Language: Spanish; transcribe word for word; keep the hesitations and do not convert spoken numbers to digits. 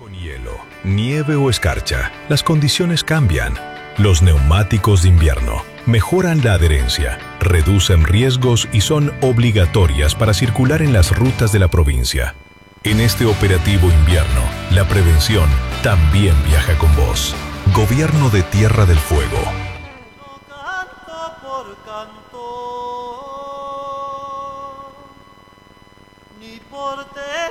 Con hielo, nieve o escarcha, las condiciones cambian. Los neumáticos de invierno mejoran la adherencia, reducen riesgos y son obligatorias para circular en las rutas de la provincia. En este operativo invierno, la prevención también viaja con vos. Gobierno de Tierra del Fuego. Canto por canto, ni por te